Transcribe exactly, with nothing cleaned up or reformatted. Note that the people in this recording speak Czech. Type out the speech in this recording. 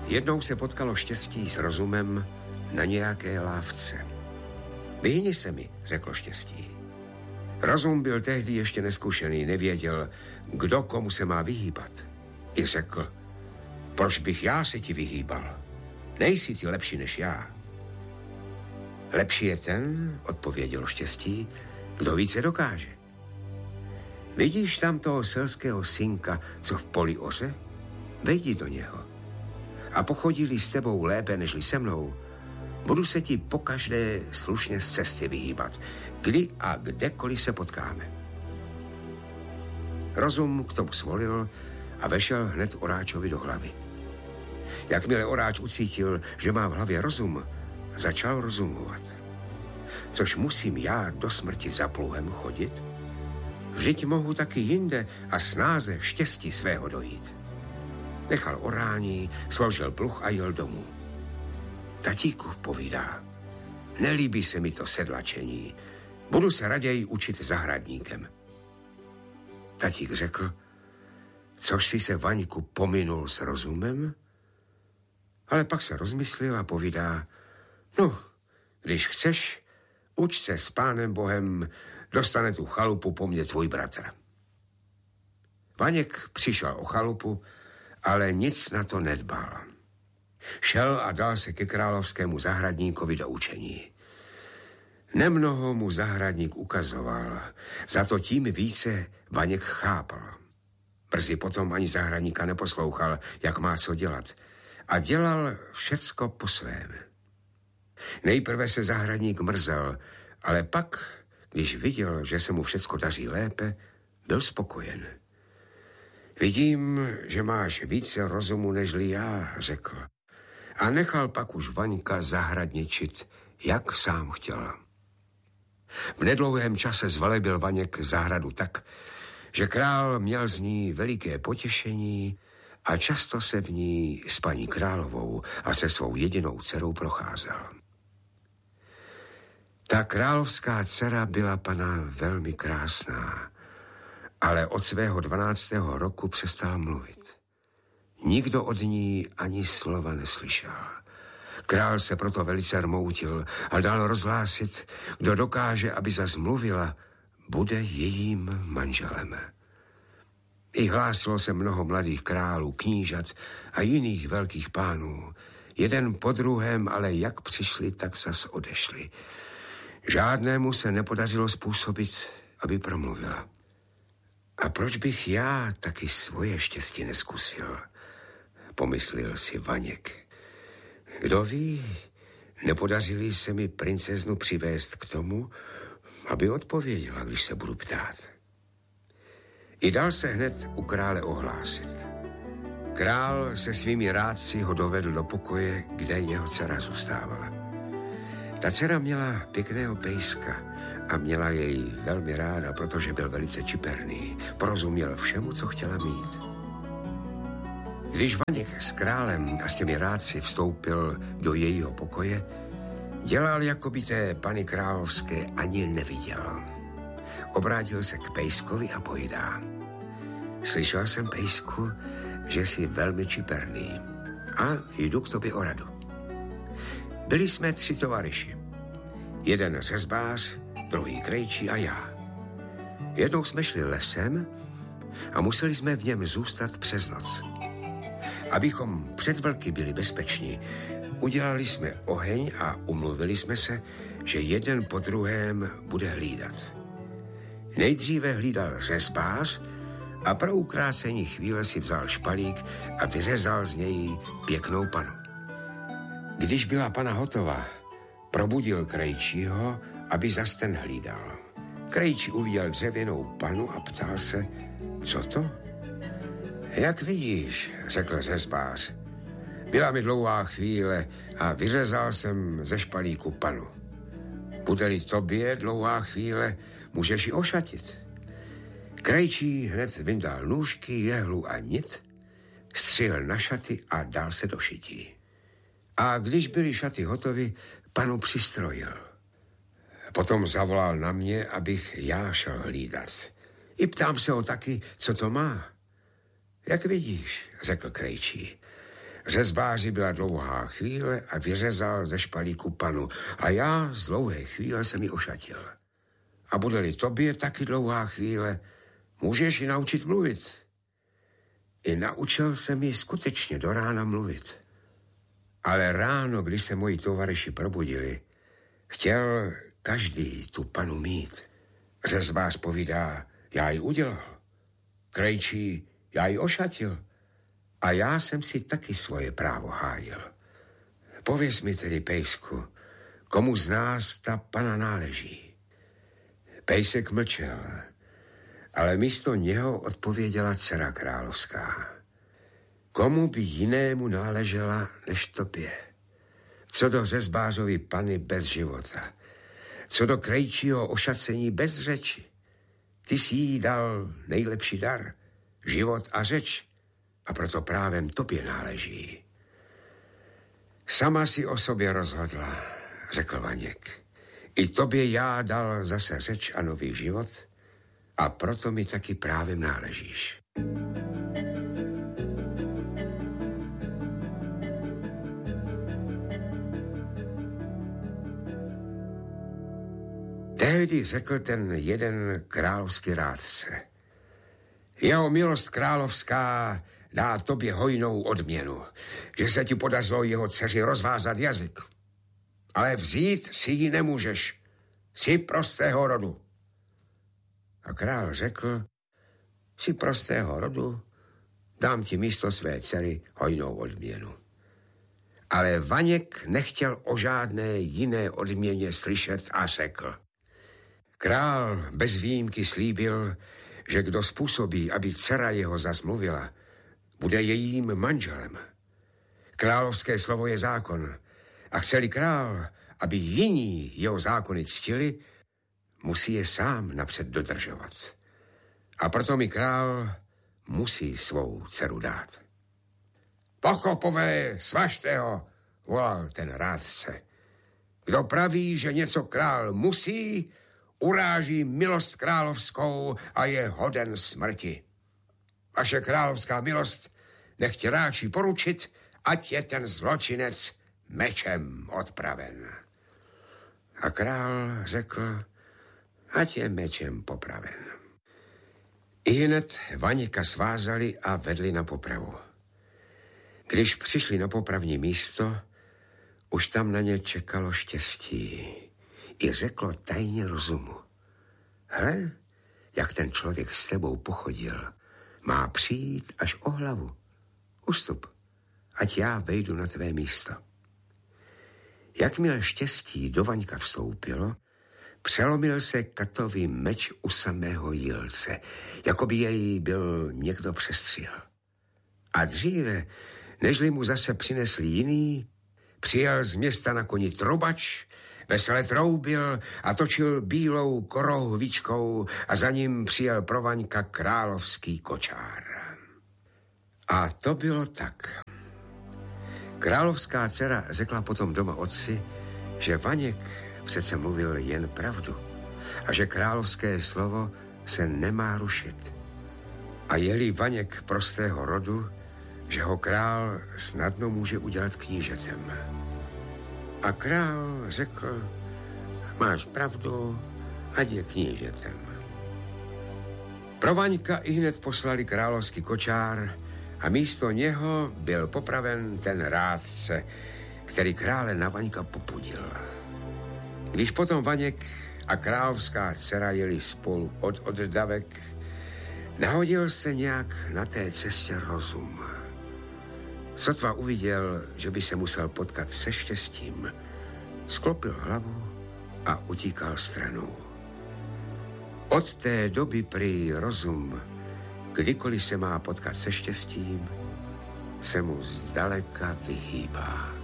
Jednou se potkalo štěstí s rozumem na nějaké lávce. Vyhni se mi, řeklo štěstí. Rozum byl tehdy ještě neskušený, nevěděl, kdo komu se má vyhýbat. I řekl, proč bych já se ti vyhýbal? Nejsi ty lepší než já. Lepší je ten, odpovědělo štěstí, kdo více dokáže. Vidíš tam toho selského synka, co v poli oře? Vejdi do něho. A pochodí-li s tebou lépe, nežli se mnou, budu se ti pokaždé slušně z cesty vyhýbat, kdy a kdekoliv se potkáme. Rozum k tomu svolil a vešel hned Oráčovi do hlavy. Jakmile Oráč ucítil, že má v hlavě rozum, začal rozumovat. Což musím já do smrti za pluhem chodit? Vždyť mohu taky jinde a snáze štěstí svého dojít. Nechal orání, složil pluh a jel domů. Tatíku, povídá, nelíbí se mi to sedlačení. Budu se raději učit zahradníkem. Tatík řekl, což si se, Vaňku, pominul s rozumem? Ale pak se rozmyslil a povídá, no, když chceš, uč se s Pánem Bohem, dostane tu chalupu po mně tvůj bratr. Vaněk přišel o chalupu, ale nic na to nedbal. Šel a dal se ke královskému zahradníkovi do učení. Nemnoho mu zahradník ukazoval, za to tím více Vaněk chápal. Brzy potom ani zahradníka neposlouchal, jak má co dělat, a dělal všecko po svém. Nejprve se zahradník mrzel, ale pak, když viděl, že se mu všecko daří lépe, byl spokojen. Vidím, že máš více rozumu nežli já, řekl. A nechal pak už Vaňka zahradničit, jak sám chtěl. V nedlouhém čase zvelebil Vaněk zahradu tak, že král měl z ní veliké potěšení a často se v ní s paní královou a se svou jedinou dcerou procházel. Ta královská dcera byla pana velmi krásná, ale od svého dvanáctého roku přestala mluvit. Nikdo od ní ani slova neslyšel. Král se proto velice rmoutil a dal rozhlásit, kdo dokáže, aby zas mluvila, bude jejím manželem. I hlásilo se mnoho mladých králů, knížat a jiných velkých pánů. Jeden po druhém, ale jak přišli, tak zas odešli. Žádnému se nepodařilo způsobit, aby promluvila. A proč bych já taky svoje štěstí neskusil? Pomyslel si Vaněk. Kdo ví, nepodařili se mi princeznu přivést k tomu, aby odpověděla, když se budu ptát. I dal se hned u krále ohlásit. Král se svými rádci ho dovedl do pokoje, kde jeho dcera zůstávala. Ta dcera měla pěkného pejska a měla jej velmi ráda, protože byl velice čiperný. Porozuměl všemu, co chtěla mít. Když Vaněk s králem a s těmi rádci vstoupil do jejího pokoje, dělal, jako by té pany královské ani neviděl. Obrátil se k pejskovi a povídá. Slyšel jsem, pejsku, že jsi velmi čiperný a jdu k tobě o radu. Byli jsme tři tovaryši. Jeden řezbář, druhý krejčí a já. Jednou jsme šli lesem a museli jsme v něm zůstat přes noc. Abychom před vlky byli bezpeční, udělali jsme oheň a umluvili jsme se, že jeden po druhém bude hlídat. Nejdříve hlídal řezbář a pro ukrácení chvíle si vzal špalík a vyřezal z něj pěknou panu. Když byla pana hotová, probudil krejčího, aby zas ten hlídal. Krejčí uviděl dřevěnou panu a ptal se, co to? Jak vidíš, řekl řezbář. Byla mi dlouhá chvíle a vyřezal jsem ze špalíku panu. Bude-li tobě dlouhá chvíle, můžeš ji ošatit. Krejčí hned vyndal nůžky, jehlu a nit, střihl na šaty a dal se do šití. A když byly šaty hotovy, panu přistrojil. Potom zavolal na mě, abych já šel hlídat. I ptám se ho taky, co to má. Jak vidíš, řekl krejčí. řezbáři byla dlouhá chvíle a vyřezal ze špalíku panu. A já z dlouhé chvíle jsem ji ošatil. A bude-li tobě taky dlouhá chvíle, můžeš ji naučit mluvit. I naučil jsem ji skutečně do rána mluvit. Ale ráno, když se moji tovareši probudili, chtěl každý tu panu mít. Řezbář povídá, já ji udělal. Krejčí, já ji ošatil. A já jsem si taky svoje právo hájil. Pověz mi tedy, pejsku, komu z nás ta pana náleží. Pejsek mlčel, ale místo něho odpověděla dcera královská. Komu by jinému náležela než tobě? Co do řezbářovi pany bez života, co do krejčího ošacení bez řeči. Ty jsi jí dal nejlepší dar, život a řeč, a proto právem tobě náleží. Sama si o sobě rozhodla, řekl Vaněk. I tobě já dal zase řeč a nový život, a proto mi taky právem náležíš. Tehdy řekl ten jeden královský rádce. Jeho milost královská dá tobě hojnou odměnu, že se ti podařilo jeho dceři rozvázat jazyk. Ale vzít si ji nemůžeš. Jsi prostého rodu. A král řekl, jsi prostého rodu, dám ti místo své dcery hojnou odměnu. Ale Vaněk nechtěl o žádné jiné odměně slyšet a řekl. Král bez výjimky slíbil, že kdo způsobí, aby dcera jeho zasmluvila, bude jejím manželem. Královské slovo je zákon a chce-li král, aby jiní jeho zákony ctili, musí je sám napřed dodržovat. A proto mi král musí svou dceru dát. Pochopové, svažte ho, volal ten rádce. Kdo praví, že něco král musí, uráží milost královskou a je hoden smrti. Vaše královská milost nechtě ráči poručit, ať je ten zločinec mečem odpraven. A král řekl, ať je mečem popraven. Ihned Vaněka svázali a vedli na popravu. Když přišli na popravní místo, už tam na ně čekalo štěstí. I řeklo tajně rozumu. Hle, jak ten člověk s tebou pochodil, má přijít až o hlavu. Ustup, ať já vejdu na tvé místo. Jakmile štěstí do Vaňka vstoupilo, přelomil se katový meč u samého jilce, jako by jej byl někdo přestřel. A dříve, nežli mu zase přinesli jiný, přijel z města na koni trubač, vesele troubil a točil bílou korohvičkou a za ním přijel pro Vaňka královský kočár. A to bylo tak. Královská dcera řekla potom doma otci, že Vaněk přece mluvil jen pravdu a že královské slovo se nemá rušit. A je-li Vaněk prostého rodu, že ho král snadno může udělat knížetem. A král řekl, máš pravdu, ať je knížetem. Pro Vaňka ihned poslali královský kočár a místo něho byl popraven ten rádce, který krále na Vaňka popudil. Když potom Vaněk a královská dcera jeli spolu od oddavek, nahodil se nějak na té cestě rozum. Sotva uviděl, že by se musel potkat se štěstím, sklopil hlavu a utíkal stranou. Od té doby prý rozum, kdykoliv se má potkat se štěstím, se mu zdaleka vyhýbá.